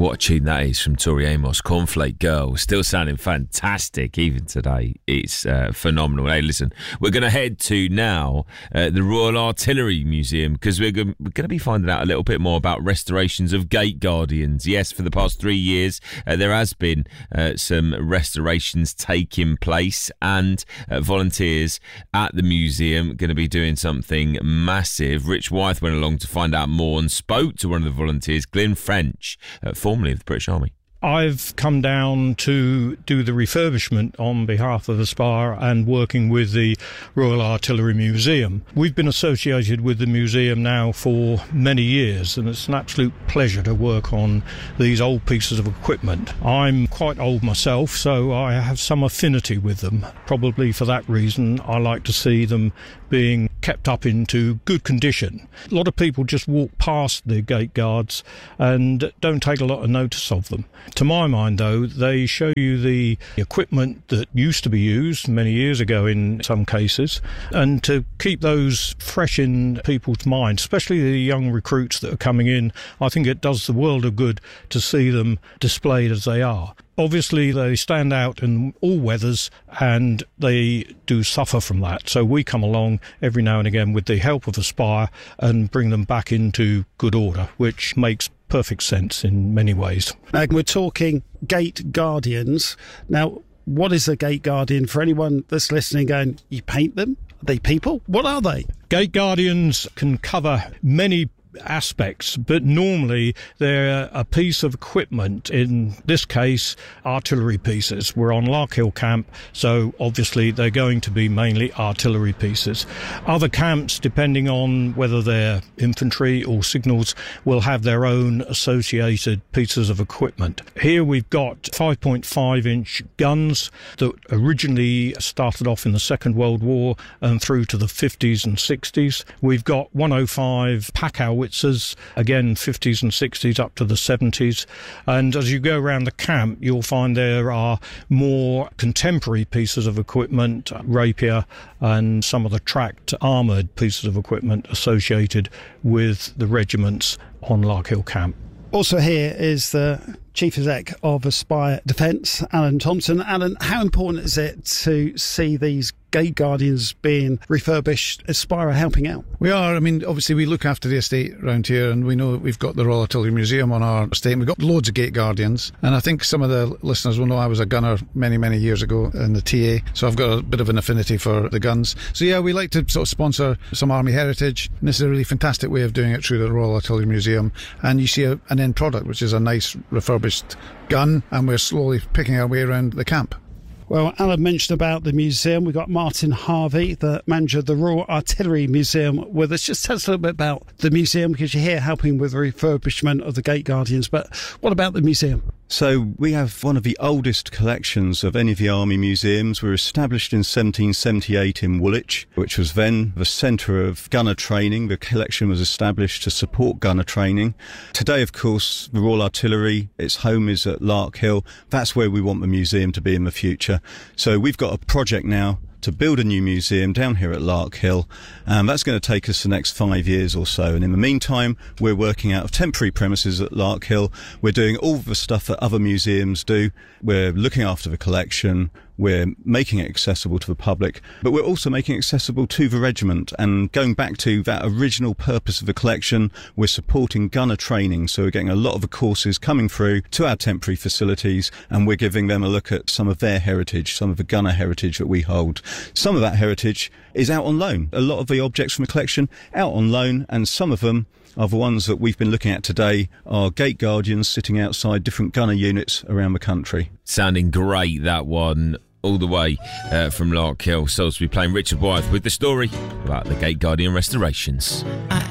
What a tune that is from Tori Amos, Cornflake Girl. Still sounding fantastic even today. It's phenomenal. Hey, listen, we're going to head to now the Royal Artillery Museum, because we're going to be finding out a little bit more about restorations of Gate Guardians. Yes, for the past 3 years, there has been some restorations taking place, and volunteers at the museum are going to be doing something massive. Rich Wyeth went along to find out more and spoke to one of the volunteers, Glyn French, formerly of the British Army. I've come down to do the refurbishment on behalf of Aspire and working with the Royal Artillery Museum. We've been associated with the museum now for many years, and it's an absolute pleasure to work on these old pieces of equipment. I'm quite old myself, so I have some affinity with them. Probably for that reason, I like to see them being kept up into good condition. A lot of people just walk past the gate guards and don't take a lot of notice of them. To my mind, though, they show you the equipment that used to be used many years ago in some cases, and to keep those fresh in people's minds, especially the young recruits that are coming in, I think it does the world of good to see them displayed as they are. Obviously, they stand out in all weathers and they do suffer from that. So we come along every now and again with the help of Aspire and bring them back into good order, which makes perfect sense in many ways. We're talking Gate Guardians. Now, what is a Gate Guardian? For anyone that's listening going, you paint them? Are they people? What are they? Gate Guardians can cover many aspects, but normally they're a piece of equipment. In this case, artillery pieces. We're on Larkhill Camp, so obviously they're going to be mainly artillery pieces. Other camps, depending on whether they're infantry or signals, will have their own associated pieces of equipment. Here we've got 5.5-inch guns that originally started off in the Second World War and through to the 50s and 60s. We've got 105 pack howitzers, again 50s and 60s up to the 70s, and as you go around the camp you'll find there are more contemporary pieces of equipment, rapier and some of the tracked armoured pieces of equipment associated with the regiments on Larkhill Camp. Also here is the Chief Exec of Aspire Defence, Alan Thompson. Alan, how important is it to see these Gate Guardians being refurbished? Aspire helping out? We are. I mean, obviously we look after the estate around here, and we know we've got the Royal Artillery Museum on our estate, and we've got loads of Gate Guardians. And I think some of the listeners will know I was a gunner many, many years ago in the TA, so I've got a bit of an affinity for the guns. So yeah, we like to sort of sponsor some Army heritage, and this is a really fantastic way of doing it through the Royal Artillery Museum. And you see an end product, which is a nice refurbished gun, and we're slowly picking our way around the camp. Well, Alan mentioned about the museum. We've got Martin Harvey, the manager of the Royal Artillery Museum, with us. Just tell us a little bit about the museum, because you're here helping with the refurbishment of the Gate Guardians. But what about the museum? So we have one of the oldest collections of any of the Army museums. We were established in 1778 in Woolwich, which was then the centre of gunner training. The collection was established to support gunner training. Today, of course, the Royal Artillery, its home is at Larkhill. That's where we want the museum to be in the future. So we've got a project now to build a new museum down here at Larkhill. That's going to take us the next 5 years or so. And in the meantime, we're working out of temporary premises at Larkhill. We're doing all the stuff that other museums do. We're looking after the collection. We're making it accessible to the public, but we're also making it accessible to the regiment. And going back to that original purpose of the collection, we're supporting gunner training. So we're getting a lot of the courses coming through to our temporary facilities, and we're giving them a look at some of their heritage, some of the gunner heritage that we hold. Some of that heritage is out on loan. A lot of the objects from the collection out on loan, and some of them are the ones that we've been looking at today are Gate Guardians sitting outside different gunner units around the country. Sounding great, that one. All the way from Larkhill. So we'll be playing Richard Wyeth with the story about the Gate Guardian restorations.